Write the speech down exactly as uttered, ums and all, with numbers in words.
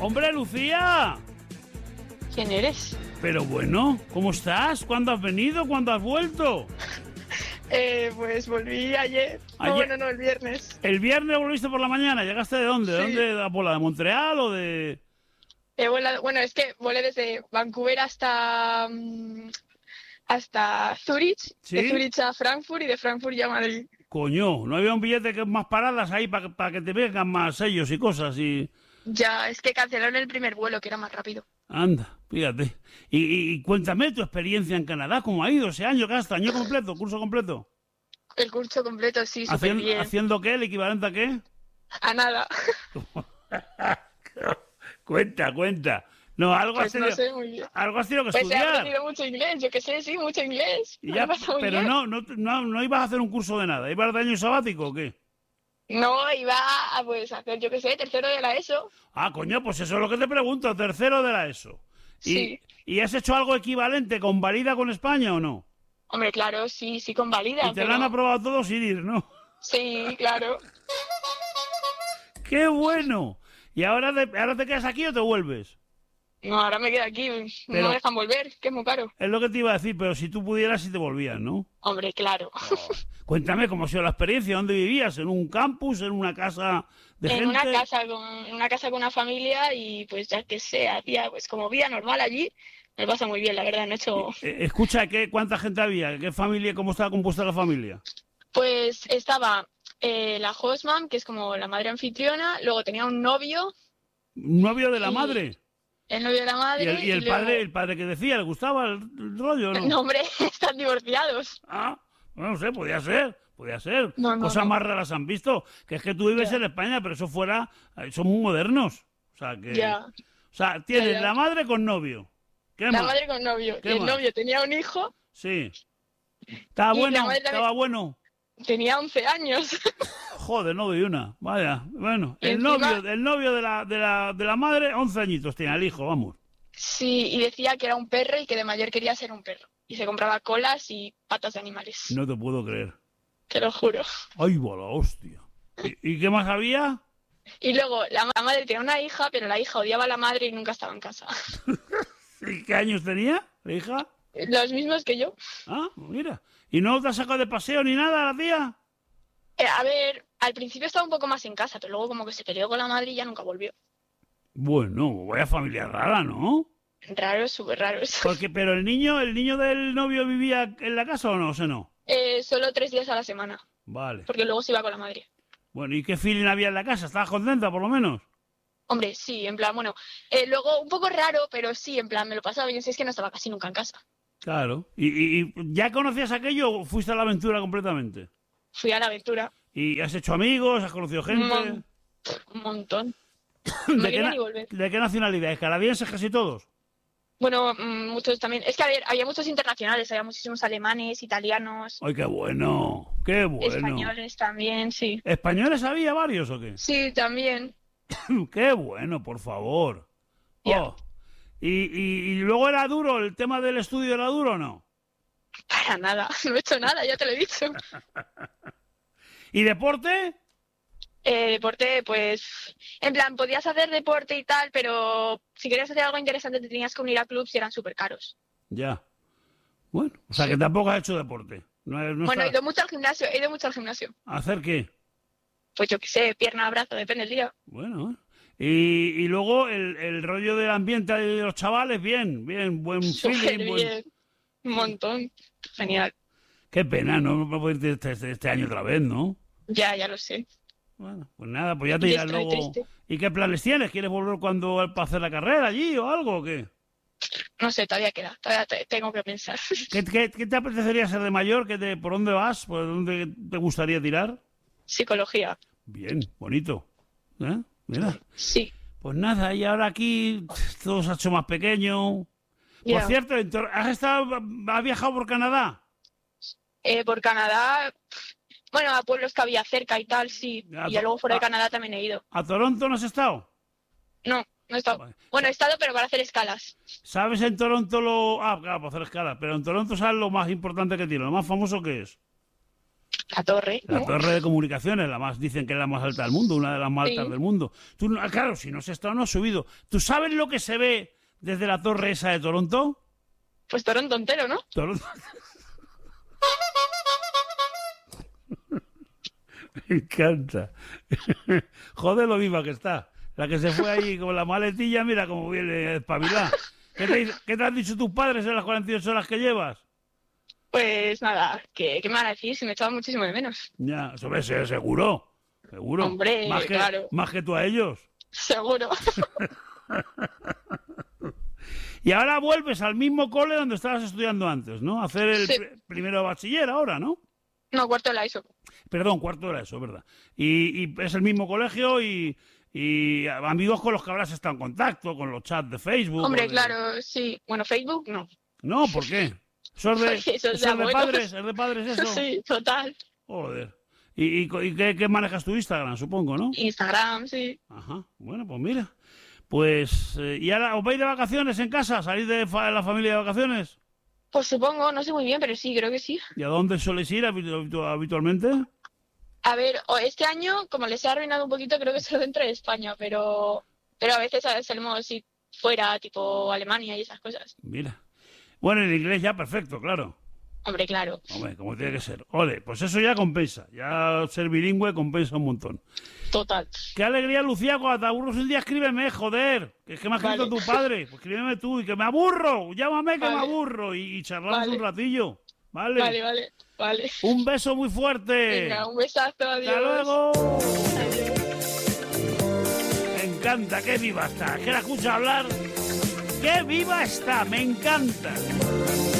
¡Hombre, Lucía! ¿Quién eres? Pero bueno, ¿cómo estás? ¿Cuándo has venido? ¿Cuándo has vuelto? Eh, pues volví ayer. No, Ayer- bueno, no, el viernes. ¿El viernes volviste por la mañana? ¿Llegaste de dónde? ¿De Sí. dónde? ¿De Pola? ¿De Montreal o de...? He volado- bueno, es que volé desde Vancouver hasta mm, hasta Zurich, ¿Sí? de Zurich a Frankfurt y de Frankfurt ya a Madrid. Coño, ¿no había un billete que más paradas ahí para que te vengan más sellos y cosas? Y... Ya, es que cancelaron el primer vuelo, que era más rápido. Anda, fíjate. Y, y- y cuéntame tu experiencia en Canadá, ¿cómo ha ido ese año? ¿Qué hasta año completo, curso completo? El curso completo, sí, súper ¿Haciendo, bien. ¿Haciendo qué? ¿El equivalente a qué? A nada. Cuenta, cuenta. No, algo has Pues no tenido, sé muy bien. algo has tenido que Pues he estudiar. aprendido mucho inglés, yo que sé, sí, mucho inglés. Y Me ya, lo he pasado muy pero bien. no, no, no, no ibas a hacer un curso de nada. ¿Ibas de año sabático o qué? No, iba a pues, a hacer, yo que sé, tercero de la ESO. Ah, coño, pues eso es lo que te pregunto. Tercero de la ESO. ¿Y, Sí. ¿y has hecho algo equivalente, convalida con España o no? Hombre, claro, sí, sí convalida. Y te pero... lo han aprobado todo sin ir, ¿no? Sí, claro. ¡Qué bueno! ¿Y ahora te, ahora te quedas aquí o te vuelves? No, ahora me quedo aquí, Pero- no me dejan volver, que es muy caro. Es lo que te iba a decir, pero si tú pudieras, si te volvías, ¿no? Hombre, claro. Cuéntame cómo ha sido la experiencia, ¿dónde vivías? ¿En un campus? ¿En una casa de En gente? una casa con en una casa con una familia y pues ya que sé, hacía pues como vida normal allí, me lo pasa muy bien, la verdad, no he hecho... Eh, escucha, ¿qué, ¿cuánta gente había? ¿Qué familia? ¿Cómo estaba compuesta la familia? Pues estaba eh, la host mom, que es como la madre anfitriona, luego tenía un novio, ¿Un novio de la Y- madre? el novio de la ¿Y madre... el, y el luego- padre el padre que decía? ¿Le gustaba el, el rollo o no? No, hombre, están divorciados. Ah, no sé, podía ser, podía ser. No, no, Cosas no. más raras han visto. Que es que tú vives Ya. en España, pero eso fuera... eh, Son muy modernos. O sea, que... Ya, O sea, tienes Ya, ya. la madre con novio. ¿Qué la más? madre con novio. ¿Qué Y el más? novio tenía un hijo, Sí. ¿Estaba Y la bueno? madre también- ¿Estaba bueno? tenía once años. Joder, no doy una. Vaya, bueno. Y El encima- novio, el novio de la, de la, de la madre, once añitos tiene el hijo, vamos. Sí, y decía que era un perro y que de mayor quería ser un perro. Y se compraba colas y patas de animales. No te puedo creer. Te lo juro. Ay, va la hostia. ¿Y, y qué más había? Y luego la ma- la madre tenía una hija, pero la hija odiaba a la madre y nunca estaba en casa. ¿Y qué años tenía la hija? Los mismos que yo. Ah, mira. ¿Y no te has sacado de paseo ni nada la tía? Eh, a ver, al principio estaba un poco más en casa, pero luego como que se peleó con la madre y ya nunca volvió. Bueno, vaya familia rara, ¿no? Raros, súper raros. Porque, pero el niño, el niño del novio vivía en la casa o no, o sea, no. Eh, solo tres días a la semana, Vale. porque luego se iba con la madre. Bueno, ¿y qué feeling había en la casa? ¿Estabas contenta, por lo menos? Hombre, sí, en plan, bueno, eh, luego un poco raro, pero sí, en plan, me lo pasaba bien, si es que no estaba casi nunca en casa. Claro. ¿Y, y- y ya conocías aquello o fuiste a la aventura completamente? Fui a la aventura, ¿Y has hecho amigos? ¿Has conocido gente? un, mon- un montón. ¿De, No qué quería na- ni volver. ¿De qué nacionalidades? ¿Canadienses casi todos? Bueno, mm, muchos también. Es que a ver, había muchos internacionales, había muchísimos alemanes, italianos, ¡Ay, qué bueno! ¡Qué bueno! españoles también, sí. ¿Españoles había varios o qué? Sí, también. ¡Qué bueno, por favor! Ya. Oh. ¿Y, y, y luego era duro? ¿El tema del estudio era duro o no? Para nada, no he hecho nada, ya te lo he dicho. ¿Y deporte? Eh, deporte, pues, en plan, podías hacer deporte y tal, pero si querías hacer algo interesante te tenías que unir a clubs y eran súper caros. Ya. Bueno, o sea Sí. que tampoco has hecho deporte. No, no Bueno, he está- ido mucho al gimnasio, he ido mucho al gimnasio. ¿Hacer qué? Pues yo qué sé, pierna, brazo, depende del día. Bueno, bueno. Y, y luego el, el rollo del ambiente de los chavales, bien, bien, buen Súper feeling. buen- bien, un montón, genial. Qué pena, no me puedo ir este, este- este año otra vez, ¿no? Ya, ya lo sé. Bueno, pues nada, pues ya te Y irás estoy luego. triste. ¿Y qué planes tienes? ¿Quieres volver cuando para hacer la carrera allí o algo o qué? No sé, todavía queda, todavía te- tengo que pensar. ¿Qué, qué, qué te apetecería ser de mayor? ¿Qué te, ¿Por dónde vas? ¿Por dónde te gustaría tirar? Psicología, Bien, bonito. ¿Eh? Mira. sí. Pues nada, y ahora aquí todo se ha hecho más pequeño. Por Ya. cierto, en Tor- ¿has estado, has viajado por Canadá? Eh, por Canadá, bueno, a pueblos que había cerca y tal, sí. Ya, Y ya to- luego fuera de ah. Canadá también he ido. ¿A Toronto no has estado? No, no he estado. Vale. Bueno, he estado, pero para hacer escalas. ¿Sabes en Toronto lo...? Ah, claro, para hacer escala. Pero en Toronto sabes lo más importante que tiene, lo más famoso que es. La torre. La ¿no? torre de comunicaciones, la más, dicen que es la más alta del mundo, una de las más Sí. altas del mundo. Tú, no- claro, si no has estado, no has subido. ¿Tú sabes lo que se ve desde la torre esa de Toronto? Pues Toronto entero, ¿no? Toronto. Me encanta. Joder, lo viva que está. La que se fue ahí con la maletilla, mira cómo viene espabilada. ¿Qué te, dice- ¿Qué te han dicho tus padres en las cuarenta y ocho horas que llevas? Pues nada, ¿qué, qué me van a decir? Si me echaban muchísimo de menos. Ya, eso ves, eh, seguro. Seguro. Hombre, más que, claro. Más que tú a ellos. Seguro. Y ahora vuelves al mismo cole donde estabas estudiando antes, ¿no? A hacer el Sí. pr- primero de bachiller ahora, ¿no? No, cuarto de la ISO. Perdón, cuarto de eso, ¿verdad? Y, y es el mismo colegio y, y amigos con los que habrás estado en contacto, con los chats de Facebook. Hombre, o de- claro, sí. Bueno, Facebook no. No, ¿por qué? ¿Eso es de, Eso es eso de es de abuelos. padres? ¿Es de padres eso? Sí, total. Joder. ¿Y, y, co- y qué, qué manejas tu Instagram, supongo, no? Instagram, sí. Ajá. Bueno, pues mira. Pues, eh, ¿y ahora os vais de vacaciones en casa? ¿Salís de fa- la familia de vacaciones? Pues supongo, no sé muy bien, pero sí, creo que sí. ¿Y a dónde soléis ir habitu- habitu- habitualmente? A ver, o este año, como les he arruinado un poquito, creo que solo dentro de España, pero, pero a veces ¿sabes? Solemos ir fuera, tipo Alemania y esas cosas. Mira. Bueno, en inglés ya perfecto, claro. Hombre, claro. Hombre, como tiene que ser. Ole, pues eso ya compensa. Ya ser bilingüe compensa un montón. Total. Qué alegría, Lucía, cuando te aburres un día escríbeme, joder. Que es que me ha escrito Vale. tu padre. Pues escríbeme tú y que me aburro. Llámame que me Vale. aburro. Y, y charlamos Vale. un ratillo. ¿Vale? Vale, vale, vale. Un beso muy fuerte. Venga, un besazo, adiós. Hasta luego. Adiós. Me encanta, qué viva está. Es que la escucho hablar. ¡Qué viva está! Me encanta.